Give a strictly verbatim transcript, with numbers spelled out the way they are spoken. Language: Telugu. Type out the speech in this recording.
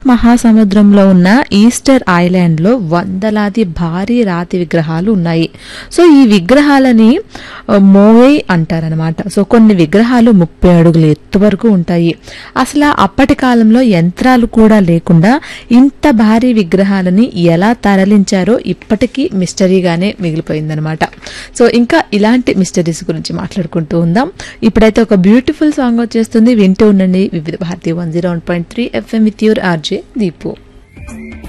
మహాసముద్రంలో ఉన్న ఈస్టర్ ఐలాండ్ లో వందలాది భారీ రాతి విగ్రహాలు ఉన్నాయి. సో ఈ విగ్రహాలని మోయై అంటారనమాట. సో కొన్ని విగ్రహాలు ముప్పై అడుగుల ఎత్తు వరకు ఉంటాయి. అసలు అప్పటి కాలంలో యంత్రాలు కూడా లేకుండా ఇంత భారీ విగ్రహాలని ఎలా తరలించారో ఇప్పటికీ మిస్టరీగానే మిగిలిపోయిందనమాట. సో ఇంకా ఇలాంటి మిస్టరీస్ గురించి మాట్లాడుకుంటూ ఉందాం. ఇప్పుడైతే ఒక బ్యూటిఫుల్ సాంగ్ వచ్చేస్తుంది, వింటూ ఉండండి వివిధ Bharati one zero one point three FM with your RJ Deepu.